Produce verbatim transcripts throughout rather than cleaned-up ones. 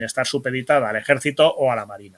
estar supeditada al ejército o a la marina.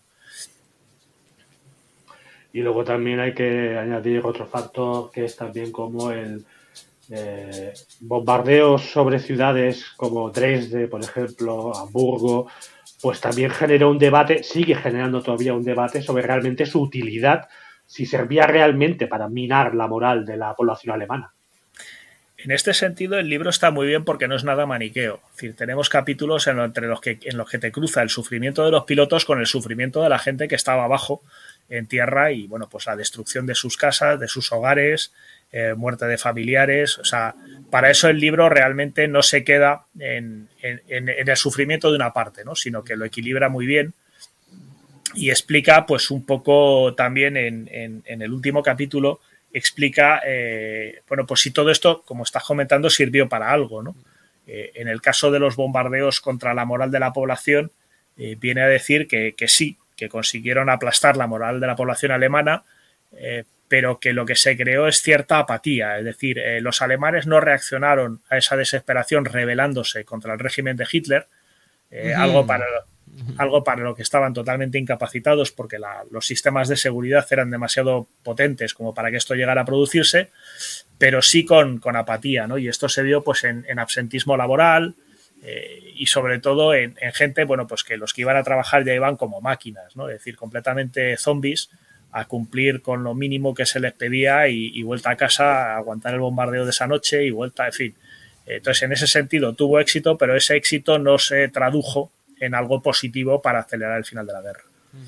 Y luego también hay que añadir otro factor que es también como el eh, bombardeos sobre ciudades como Dresde, por ejemplo, Hamburgo, pues también generó un debate, sigue generando todavía un debate sobre realmente su utilidad, si servía realmente para minar la moral de la población alemana. En este sentido, el libro está muy bien porque no es nada maniqueo. Es decir, tenemos capítulos en, lo, entre los que, en los que te cruza el sufrimiento de los pilotos con el sufrimiento de la gente que estaba abajo en tierra y, bueno, pues la destrucción de sus casas, de sus hogares, eh, muerte de familiares. O sea, para eso el libro realmente no se queda en, en, en el sufrimiento de una parte, ¿no? Sino que lo equilibra muy bien y explica, pues, un poco también en, en, en el último capítulo, explica, eh, bueno, pues si todo esto, como estás comentando, sirvió para algo, ¿no? Eh, en el caso de los bombardeos contra la moral de la población, eh, viene a decir que, que sí, que consiguieron aplastar la moral de la población alemana, eh, pero que lo que se creó es cierta apatía, es decir, eh, los alemanes no reaccionaron a esa desesperación rebelándose contra el régimen de Hitler, eh, uh-huh. algo para algo para lo que estaban totalmente incapacitados porque la, los sistemas de seguridad eran demasiado potentes como para que esto llegara a producirse, pero sí con, con apatía, ¿no? Y esto se vio pues en, en absentismo laboral eh, y sobre todo en, en gente, bueno, pues que los que iban a trabajar ya iban como máquinas, ¿no? Es decir, completamente zombies a cumplir con lo mínimo que se les pedía y, y vuelta a casa a aguantar el bombardeo de esa noche y vuelta, en fin. Entonces, en ese sentido tuvo éxito, pero ese éxito no se tradujo en algo positivo para acelerar el final de la guerra.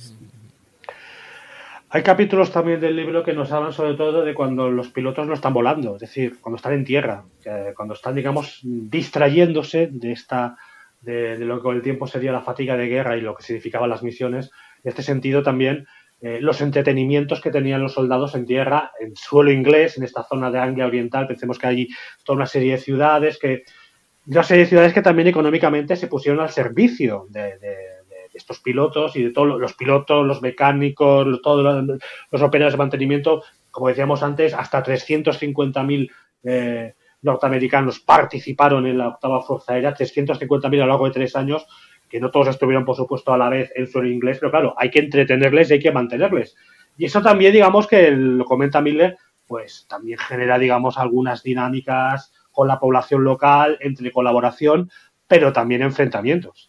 Hay capítulos también del libro que nos hablan sobre todo de cuando los pilotos no están volando, es decir, cuando están en tierra, cuando están, digamos, distrayéndose de esta de, de lo que con el tiempo sería la fatiga de guerra y lo que significaban las misiones. En este sentido también eh, los entretenimientos que tenían los soldados en tierra, en suelo inglés, en esta zona de Anglia Oriental. Pensemos que hay toda una serie de ciudades que una serie de ciudades que también económicamente se pusieron al servicio de, de, de estos pilotos y de todos los pilotos, los mecánicos, todos los, los operarios de mantenimiento. Como decíamos antes, hasta trescientos cincuenta mil eh, norteamericanos participaron en la octava Fuerza Aérea, trescientos cincuenta mil a lo largo de tres años, que no todos estuvieron, por supuesto, a la vez en suelo inglés, pero claro, hay que entretenerles y hay que mantenerles. Y eso también, digamos, que lo comenta Miller, pues también genera, digamos, algunas dinámicas con la población local, entre colaboración, pero también enfrentamientos.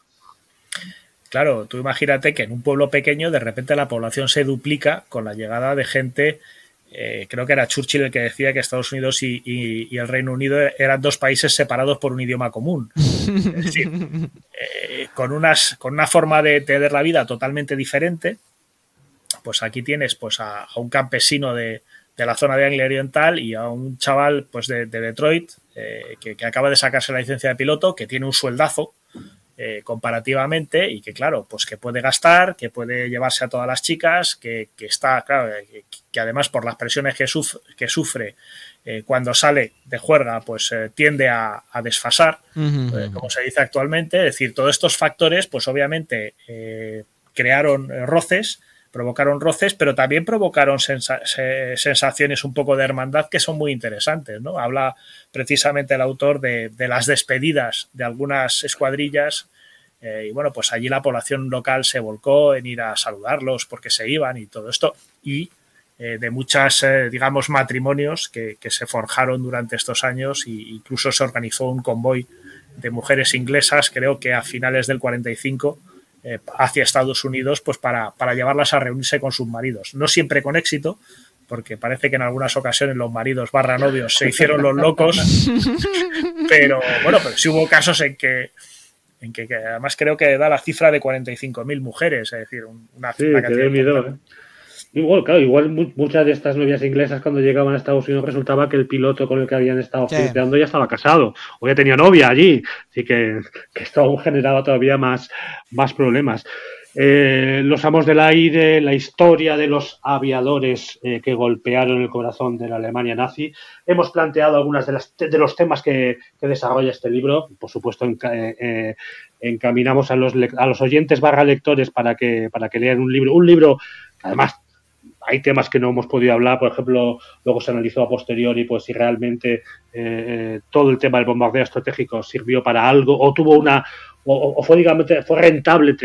Claro, tú imagínate que en un pueblo pequeño de repente la población se duplica con la llegada de gente, eh, creo que era Churchill el que decía que Estados Unidos y, y, y el Reino Unido eran dos países separados por un idioma común. Es decir, eh, con, unas, con una forma de tener la vida totalmente diferente, pues aquí tienes pues a, a un campesino de, de la zona de Anglia Oriental y a un chaval pues de, de Detroit eh, que, que acaba de sacarse la licencia de piloto, que tiene un sueldazo eh, comparativamente y que claro, pues que puede gastar, que puede llevarse a todas las chicas, que, que está, claro, que, que además por las presiones que, suf que sufre eh, cuando sale de juerga, pues eh, tiende a, a desfasar, uh-huh. eh, como se dice actualmente. Es decir, todos estos factores, pues obviamente eh, crearon eh, roces, provocaron roces, pero también provocaron sensa sensaciones un poco de hermandad que son muy interesantes, ¿no? Habla precisamente el autor de, de las despedidas de algunas escuadrillas eh, y bueno, pues allí la población local se volcó en ir a saludarlos porque se iban y todo esto y eh, de muchas, eh, digamos, matrimonios que, que se forjaron durante estos años e incluso se organizó un convoy de mujeres inglesas, creo que a finales del cuarenta y cinco, Eh, hacia Estados Unidos, pues para, para llevarlas a reunirse con sus maridos. No siempre con éxito, porque parece que en algunas ocasiones los maridos barra novios se hicieron los locos, pero bueno, pero sí hubo casos en que, en que, que además creo que da la cifra de cuarenta y cinco mil mujeres, es decir, una, sí, una cantidad miedo, ¿eh? Igual, claro, igual muchas de estas novias inglesas cuando llegaban a Estados Unidos resultaba que el piloto con el que habían estado Sí. flirteando ya estaba casado o ya tenía novia allí, así que, que esto generaba todavía más, más problemas. Eh, los amos del aire, la historia de los aviadores eh, que golpearon el corazón de la Alemania nazi. Hemos planteado algunos de, las, de los temas que, que desarrolla este libro. Por supuesto, en, eh, encaminamos a los, a los oyentes barra lectores para que, para que lean un libro, un libro que además hay temas que no hemos podido hablar, por ejemplo, luego se analizó a posteriori pues si realmente eh, todo el tema del bombardeo estratégico sirvió para algo o tuvo una o, o fue, digamos, fue rentable, entre